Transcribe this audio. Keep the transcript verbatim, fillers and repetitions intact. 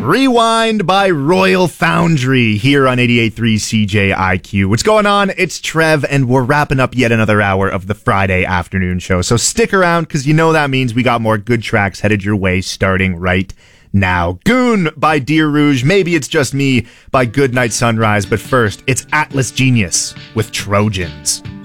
Rewind by Royal Foundry here on eighty-eight point three C J I Q. What's going on? It's Trev, and we're wrapping up yet another hour of the Friday afternoon show. So stick around, because you know that means we got more good tracks headed your way starting right now. Goon by Deer Rouge. Maybe It's Just Me by Goodnight Sunrise. But first, it's Atlas Genius with Trojans.